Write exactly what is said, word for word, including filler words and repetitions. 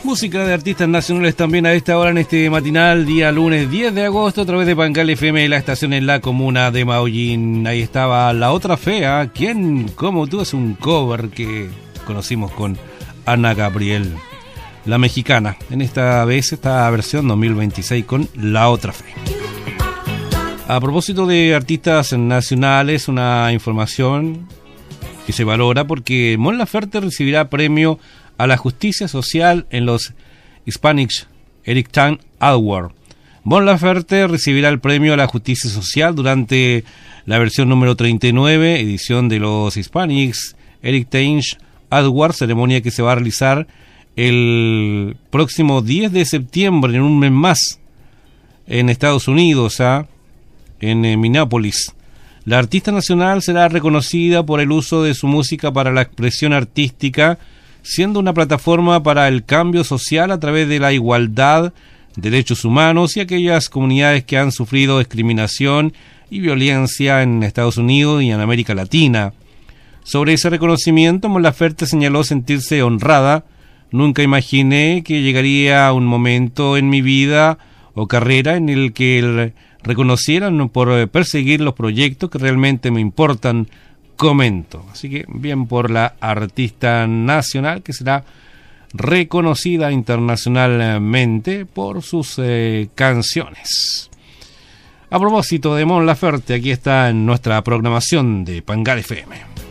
Música de artistas nacionales también a esta hora en este matinal, día lunes diez de agosto, a través de Pangal F M, la estación en la comuna de Maullín. Ahí estaba La Otra Fea, ¿quién como tú? Es un cover que conocimos con Ana Gabriel, la mexicana. En esta vez, esta versión dos mil veintiséis con La Otra Fea. A propósito de artistas nacionales, una información que se valora porque Mon Laferte recibirá premio a la justicia social en los Hispanic Heritage Awards. Mon Laferte recibirá el premio a la justicia social durante la versión número treinta y nueve, edición de los Hispanic Heritage Awards, ceremonia que se va a realizar el próximo diez de septiembre, en un mes más, en Estados Unidos, ¿ah? en eh, Minneapolis. La artista nacional será reconocida por el uso de su música para la expresión artística, siendo una plataforma para el cambio social a través de la igualdad, derechos humanos y aquellas comunidades que han sufrido discriminación y violencia en Estados Unidos y en América Latina. Sobre ese reconocimiento, Mon Laferte señaló sentirse honrada. Nunca imaginé que llegaría un momento en mi vida o carrera en el que el reconocieran por perseguir los proyectos que realmente me importan, comento. Así que bien por la artista nacional, que será reconocida internacionalmente por sus eh, canciones. A propósito de Mon Laferte, aquí está en nuestra programación de Pangal F M.